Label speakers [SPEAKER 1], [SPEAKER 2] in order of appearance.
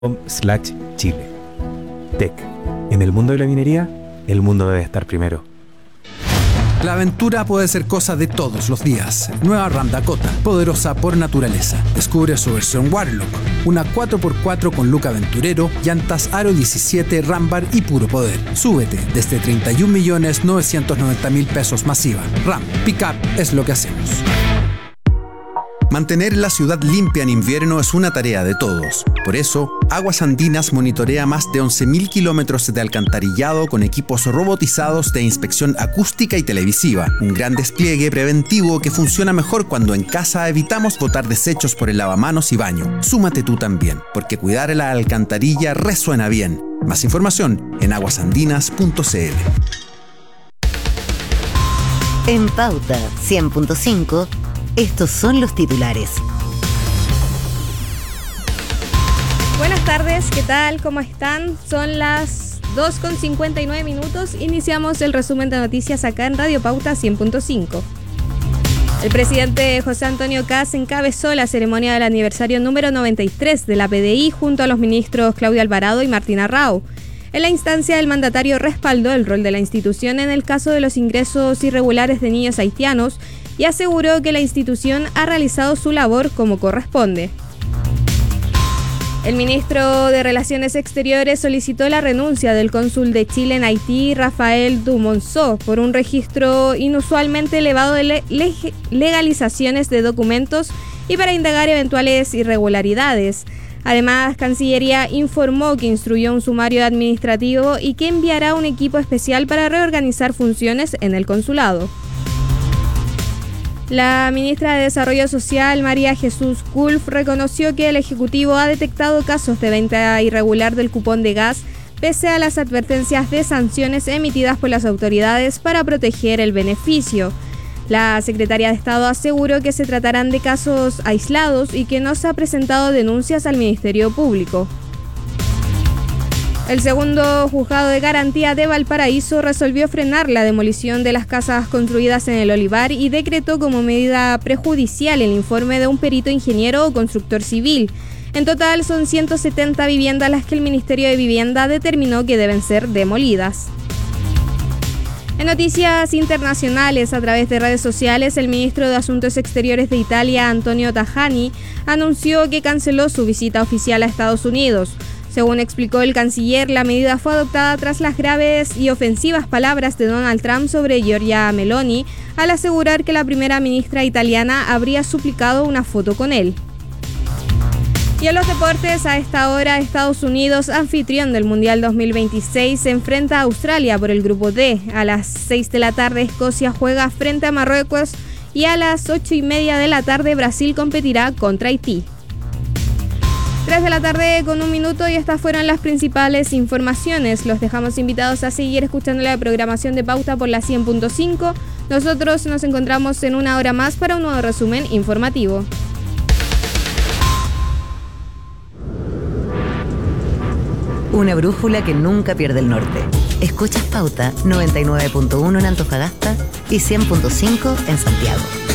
[SPEAKER 1] Chile. Tech. En el mundo de la minería, el mundo debe estar primero.
[SPEAKER 2] La aventura puede ser cosa de todos los días. Nueva Ram Dakota, poderosa por naturaleza. Descubre su versión Warlock, una 4x4 con look aventurero, llantas Aro 17, Rambar y puro poder. Súbete desde 31.990.000 pesos masiva. Ram, Pickup es lo que hacemos. Mantener la ciudad limpia en invierno es una tarea de todos. Por eso, Aguas Andinas monitorea más de 11.000 kilómetros de alcantarillado con equipos robotizados de inspección acústica y televisiva. Un gran despliegue preventivo que funciona mejor cuando en casa evitamos botar desechos por el lavamanos y baño. Súmate tú también, porque cuidar la alcantarilla resuena bien. Más información en aguasandinas.cl.
[SPEAKER 3] En Pauta 100.5, estos son los titulares.
[SPEAKER 4] Buenas tardes, ¿qué tal? ¿Cómo están? Son las 2:59. Iniciamos el resumen de noticias acá en Radio Pauta 100.5. El presidente José Antonio Kast encabezó la ceremonia del aniversario número 93 de la PDI junto a los ministros Claudia Alvarado y Martina Rao. En la instancia, el mandatario respaldó el rol de la institución en el caso de los ingresos irregulares de niños haitianos y aseguró que la institución ha realizado su labor como corresponde. El ministro de Relaciones Exteriores solicitó la renuncia del cónsul de Chile en Haití, Rafael Dumonceau, por un registro inusualmente elevado de legalizaciones de documentos y para indagar eventuales irregularidades. Además, Cancillería informó que instruyó un sumario administrativo y que enviará un equipo especial para reorganizar funciones en el consulado. La ministra de Desarrollo Social, María Jesús Kulf, reconoció que el Ejecutivo ha detectado casos de venta irregular del cupón de gas, pese a las advertencias de sanciones emitidas por las autoridades para proteger el beneficio. La secretaria de Estado aseguró que se tratarán de casos aislados y que no se ha presentado denuncias al Ministerio Público. El segundo juzgado de garantía de Valparaíso resolvió frenar la demolición de las casas construidas en el Olivar y decretó como medida prejudicial el informe de un perito ingeniero o constructor civil. En total son 170 viviendas las que el Ministerio de Vivienda determinó que deben ser demolidas. En noticias internacionales, a través de redes sociales, el ministro de Asuntos Exteriores de Italia, Antonio Tajani, anunció que canceló su visita oficial a Estados Unidos. Según explicó el canciller, la medida fue adoptada tras las graves y ofensivas palabras de Donald Trump sobre Giorgia Meloni, al asegurar que la primera ministra italiana habría suplicado una foto con él. Y en los deportes, a esta hora, Estados Unidos, anfitrión del Mundial 2026, se enfrenta a Australia por el Grupo D. A las 6 de la tarde, Escocia juega frente a Marruecos y a las 8:30 de la tarde, Brasil competirá contra Haití. 3 de la tarde con 1 minuto y estas fueron las principales informaciones. Los dejamos invitados a seguir escuchando la programación de Pauta por la 100.5. Nosotros nos encontramos en una hora más para un nuevo resumen informativo.
[SPEAKER 3] Una brújula que nunca pierde el norte. Escuchas Pauta 99.1 en Antofagasta y 100.5 en Santiago.